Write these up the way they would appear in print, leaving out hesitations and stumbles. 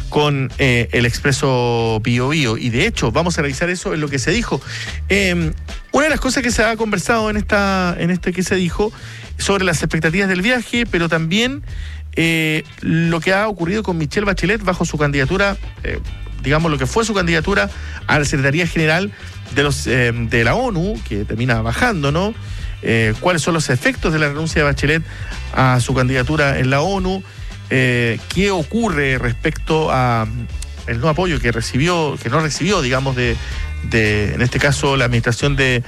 con el Expreso Biobío. Y de hecho, vamos a revisar eso en lo que se dijo. Una de las cosas que se ha conversado en este que se dijo sobre las expectativas del viaje, pero también lo que ha ocurrido con Michelle Bachelet bajo su candidatura, digamos lo que fue su candidatura a la Secretaría General de la ONU, que termina bajando, ¿no? Cuáles son los efectos de la renuncia de Bachelet a su candidatura en la ONU, qué ocurre respecto a el no apoyo que no recibió, digamos, de en este caso la administración de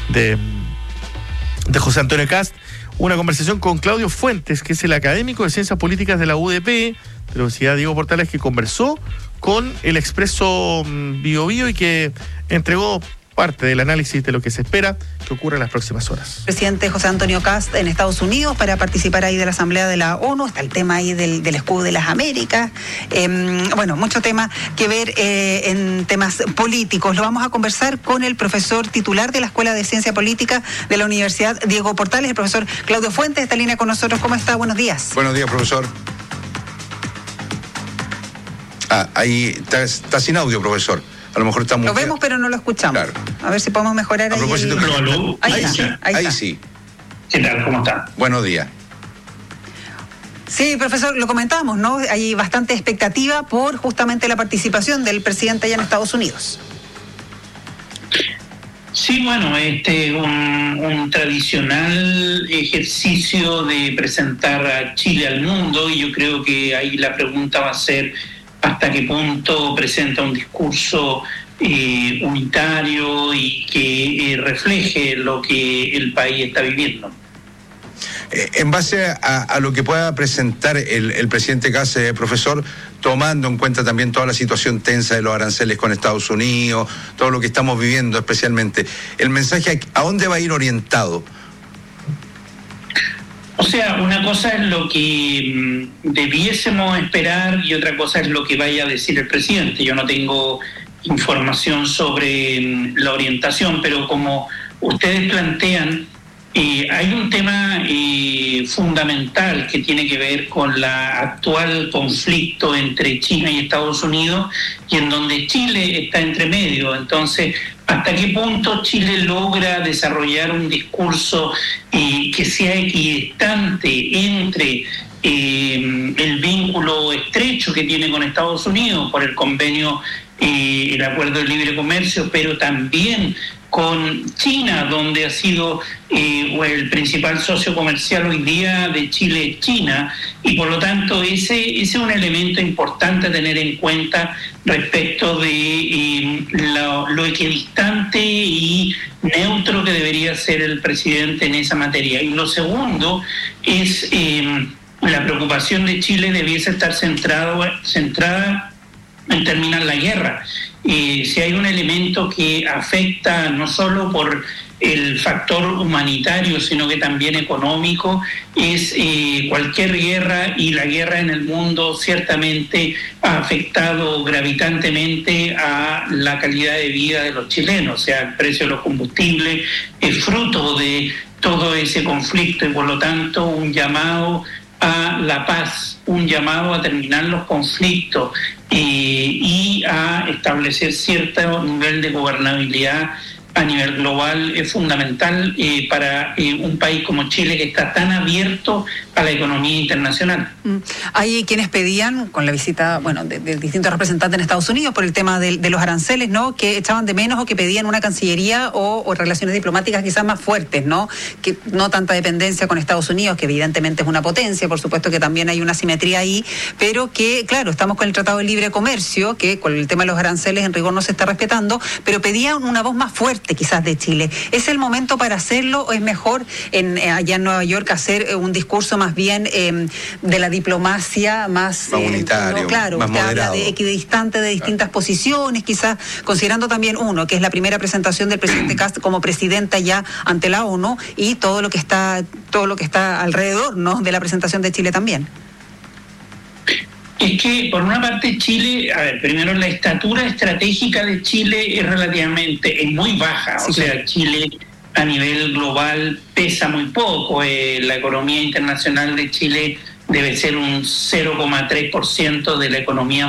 José Antonio Kast. Una conversación con Claudio Fuentes, que es el académico de Ciencias Políticas de la UDP, de la Universidad Diego Portales, que conversó con el Expreso Biobío y que entregó parte del análisis de lo que se espera que ocurra en las próximas horas. Presidente José Antonio Kast en Estados Unidos para participar ahí de la Asamblea de la ONU. Está el tema ahí del escudo de las Américas. Bueno, mucho tema que ver en temas políticos. Lo vamos a conversar con el profesor titular de la Escuela de Ciencia Política de la Universidad Diego Portales, el profesor Claudio Fuentes. Está en línea con nosotros. ¿Cómo está? Buenos días. Buenos días, profesor. Ahí está sin audio, profesor. A lo mejor está muy... Lo vemos, pero no lo escuchamos. Claro. A ver si podemos mejorar. A propósito, ahí sí. ¿Qué tal? ¿Cómo está? Buenos días. Sí, profesor, lo comentamos, ¿no? Hay bastante expectativa por justamente la participación del presidente allá en Estados Unidos. Sí, bueno, un tradicional ejercicio de presentar a Chile al mundo, y yo creo que ahí la pregunta va a ser hasta qué punto presenta un discurso unitario y que refleje lo que el país está viviendo. En base a lo que pueda presentar el presidente Kast, profesor, tomando en cuenta también toda la situación tensa de los aranceles con Estados Unidos, todo lo que estamos viviendo especialmente, el mensaje, ¿a dónde va a ir orientado? O sea, una cosa es lo que debiésemos esperar y otra cosa es lo que vaya a decir el presidente. Yo no tengo información sobre la orientación, pero como ustedes plantean, hay un tema fundamental que tiene que ver con el actual conflicto entre China y Estados Unidos, y en donde Chile está entre medio. Entonces, ¿hasta qué punto Chile logra desarrollar un discurso que sea equidistante entre el vínculo estrecho que tiene con Estados Unidos por el convenio, el acuerdo de libre comercio, pero también con China, donde ha sido el principal socio comercial hoy día de Chile es China, y por lo tanto ese es un elemento importante a tener en cuenta respecto de lo equidistante y neutro que debería ser el presidente en esa materia. Y lo segundo es la preocupación de Chile debiese estar centrada en terminar la guerra. Si hay un elemento que afecta no solo por el factor humanitario, sino que también económico, es cualquier guerra, y la guerra en el mundo ciertamente ha afectado gravitantemente a la calidad de vida de los chilenos. O sea, el precio de los combustibles es fruto de todo ese conflicto, y por lo tanto un llamado a la paz, un llamado a terminar los conflictos y a establecer cierto nivel de gobernabilidad a nivel global es fundamental para un país como Chile, que está tan abierto a la economía internacional. Hay quienes pedían, con la visita, bueno, de distintos representantes en Estados Unidos por el tema de los aranceles, ¿no?, que echaban de menos o que pedían una cancillería o relaciones diplomáticas quizás más fuertes, ¿no?, que no tanta dependencia con Estados Unidos, que evidentemente es una potencia, por supuesto que también hay una simetría ahí, pero que, claro, estamos con el Tratado de Libre Comercio, que con el tema de los aranceles en rigor no se está respetando, pero pedían una voz más fuerte quizás de Chile. ¿Es el momento para hacerlo o es mejor allá en Nueva York hacer un discurso más bien de la diplomacia más unitario, claro, más usted moderado, habla de equidistante, de distintas posiciones, quizás considerando también que es la primera presentación del presidente Kast como presidenta ya ante la ONU, y todo lo que está alrededor, ¿no?, de la presentación de Chile también? Es que, por una parte, Chile, primero la estatura estratégica de Chile es muy baja. Sí, o sea, Chile a nivel global pesa muy poco. La economía internacional de Chile debe ser un 0,3% de la economía